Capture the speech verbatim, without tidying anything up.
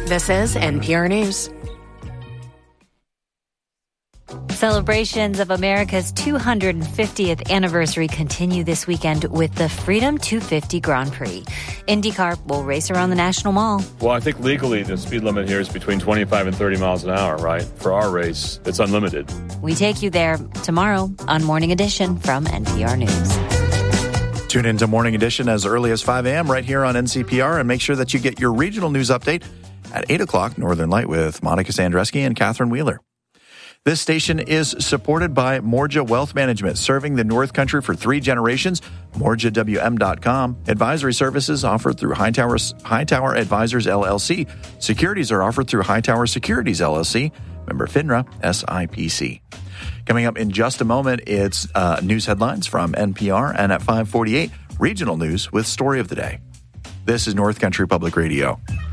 This is N P R News. Celebrations of America's two hundred fiftieth anniversary continue this weekend with the Freedom two fifty Grand Prix. IndyCar will race around the National Mall. Well, I think legally the speed limit here is between twenty-five and thirty miles an hour, right? For our race, it's unlimited. We take you there tomorrow on Morning Edition from N P R News. Tune into Morning Edition as early as five a.m. right here on N C P R, and make sure that you get your regional news update at eight o'clock Northern Light with Monica Sandreski and Catherine Wheeler. This station is supported by Morja Wealth Management, serving the North Country for three generations. Morja W M dot com. Advisory services offered through Hightower, Hightower Advisors, L L C. Securities are offered through Hightower Securities, L L C. Member FINRA, S I P C. Coming up in just a moment, it's uh, news headlines from N P R, and at five forty-eight, regional news with Story of the Day. This is North Country Public Radio.